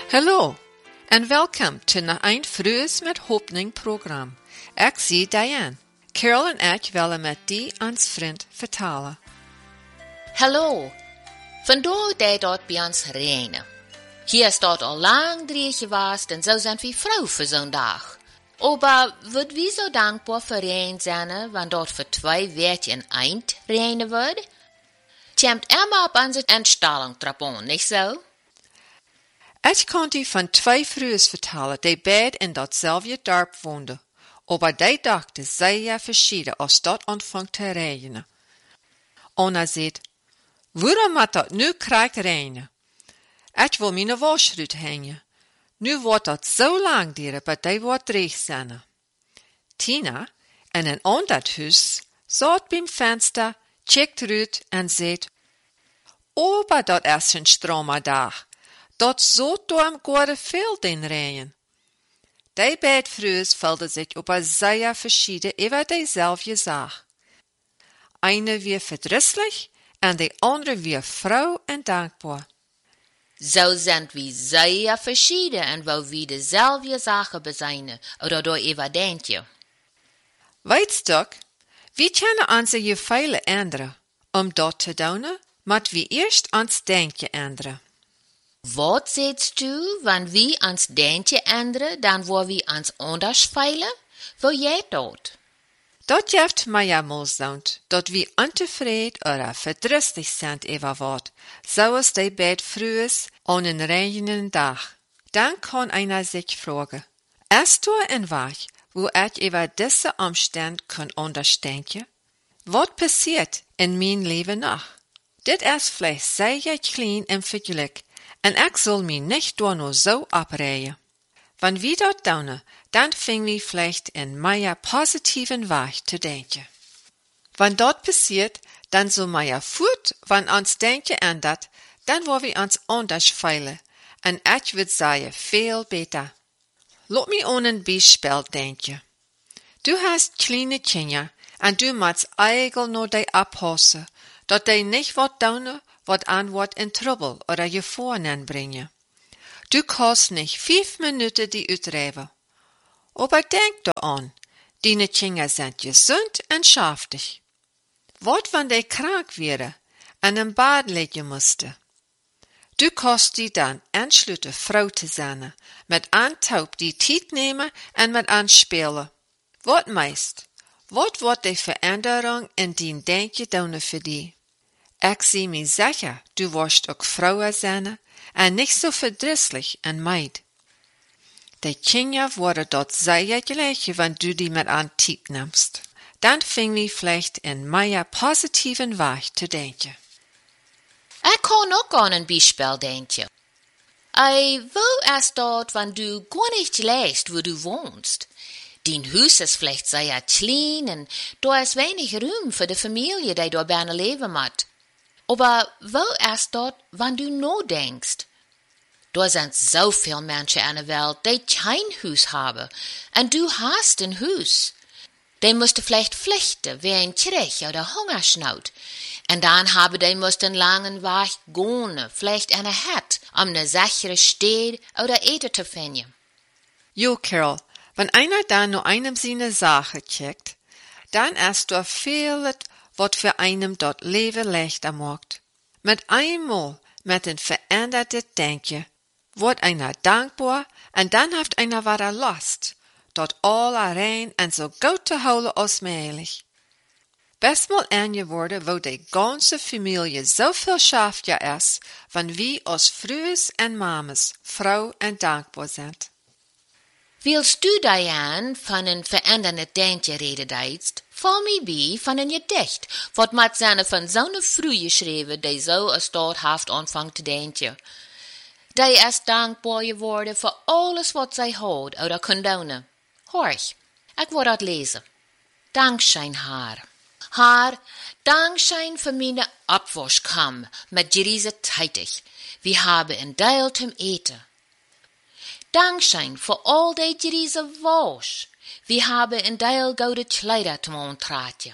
Hallo en welkom to een Frues met Hoping program. Ik zie Diane. Carol en ik willen met die ons vriend vertalen. Hallo, vandaag deed het bij ons regenen. Hier staat al lang dreig geweest en zo zijn we vrouw voor zo'n dag. Maar wordt wie zo dankbaar voor regen zijn, want dat voor 2 weken een eind regenen wordt? Tjemt Emma op onze instelling trapon, niet zo? Ik kon die van 2 Frues vertellen, die beide in datzelfde dorp woonden. Maar die dachten zeer verschieden als dat ontvangt te regenen. Anna zegt, waarom moet dat nu krijgt regenen? Ik wil mijn wasruit hangen. Nu wordt dat zo lang duren, maar die wordt dreig zijn. Tina, in een ander huis, zat bij het venster, kijkt eruit en zegt, maar dat is een stromer dag. Dat zou door goede veel den regen. Die beide Frues vulden zich op een zeer verschieden over diezelfde zaak. Eine weer verdrießlich en de andere weer vrouw en dankbaar. Zo zijn we zeer verschieden en wou we dezelfde zaken bezijnen, oder door evident je. Weet je, we kunnen onze geveilen änderen. Dat te doen, moet we eerst ons denken änderen. Wat zegt u, wanneer we ons denken änderen, dan worden we ons anders veilen? Hoe jij dat? Dat geeft mij ja moest dat we ontevreden of verdrießlich zijn over wat, zoals die beide Frues aan een regenende dag. Dan kan einer zich vragen, is er een weg, wo ik over deze omstand kan ondersteunen? Wat passiert in mijn leven nog? Dit is vielleicht zeer klein en vergelijk, en ik zal mij niet door nur zo oprijden. Wanneer we dat doen, dan vingen we vielleicht in meer positiven weg te denken. Wanneer dat passiert, dan zal meer voort, wanneer ons denken ändert, dan worden we ons anders veilen, en ik wil zeggen veel beter. Laat me aan een Beispiel denken. Du hast kleine Kinder, en du moet eigenlijk nur die oppassen, dat die niet wat doen, wat aan wordt in trouble oder Gefahren brengen. Du kannst nicht 5 Minuten die uitrijden. Aber denk daran, deine Kinder sind gesund und schaftig. Wat wenn die krank wäre en im Bad liegen musste? Du kannst die dann entschlütte Frau te zijn, mit Antaub die Tijd nehmen en mit anspelen. Wat meist? Wat wordt die Veränderung in dien Denken doen für die? Ik zie me sicher, du wirst ook Frau zijn, en nicht so verdrießlich en meid. Die Kinder worden dort sehr gleich, wenn du die mit an Tiet nimmst. Dann fing wir vielleicht in mehr positiven Weg zu denken. Ik kan ook aan een Beispiel denken. Wo ist dort, wenn du gar nicht leist, wo du wohnst? Dein Haus ist vielleicht sehr klein und da ist wenig Raum für die Familie, die da gerne leben muss. Aber wo ist dort, wenn du nur denkst? Da sind so viele Menschen in der Welt, die kein Haus haben. Und du hast ein Haus. Die mussten vielleicht flüchten, wie ein Krieg oder Hungersnot. Und dann haben die mussten einen langen Weg gehen, vielleicht eine Hut, um eine sichere Stelle oder Eten zu finden. Jo, Carol, wenn einer dann nur einem seine Sache checkt, dann ist da vieles, was für einem dort Leben leichter macht. Mit einmal, mit den veränderten Denken, wird einer dankbar und dann hat einer wieder Lust, dort alle rein und so gut zu holen als möglich. Best mal angeworden, wo die ganze Familie so viel schafft ja ist, wenn wir als Frues und Mamas froh und dankbar sind. Willst du, Diane, von een verändernden Denken reden deitst? Val me bij van een gedicht, wat met zijn van zo'n Früh geschreven, die zo als dort haft aanvangt te denken. Die is dankbaar geworden voor alles wat zij houdt oder kan doen. Horch, ik wil dat lezen. Dankschein haar. Haar, dankschein für meine Abwaschkam mit Jerise teitig. Wir haben ein Teil zum Eten. Dankschein für all die Jerise Wasch. Wir haben ein Teil gute Kleider zum Antragen.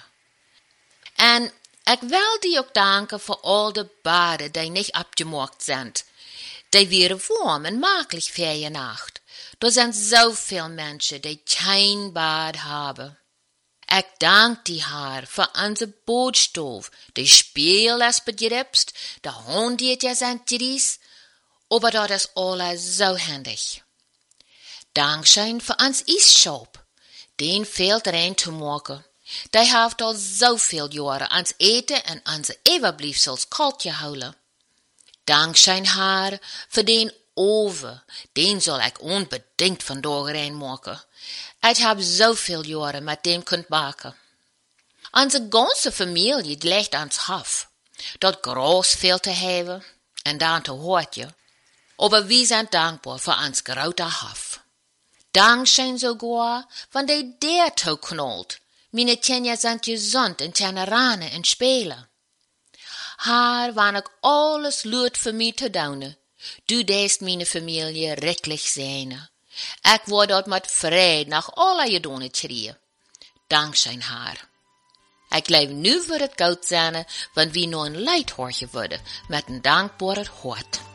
En ik wil die ook danken voor al de baden die niet abgemaakt zijn. Die wäre warm en makelijk für je Nacht. Da sind so viel Menschen, die kein Bad haben. Ich dank die Haar für unsere Bootstoof, die Spiel das begrebst, der Hund die ja sind geries, aber das ist alles so handig. Dankschein für uns Eisschop, den fehlt rein zu machen. Die heeft al zoveel jaren ans eten en onze overblijfsels kalt gehouden. Dankzij haar voor den oven, den zal ik onbedingt vandaag reinmaken. Ik heb zoveel jaren met dem kunt bakken. Onze ganze familie ligt ans Hof. Dat gras veel te hebben en dan te hoortje. Aber we zijn dankbaar voor ons grote Hof. Dankzij sogar, van die der toe knolt. Meine Kinder sind gesund en kunnen ranen en spelen. Haar wann ik alles luid voor mij te doen. Du deest meine Familie rechtlich zijn. Ik word dat met vrede nach alle je doen krieën. Dankzij haar. Ik leef nu voor het goud zijn, want wie nu een leid hoortje worden met een dankbare hart.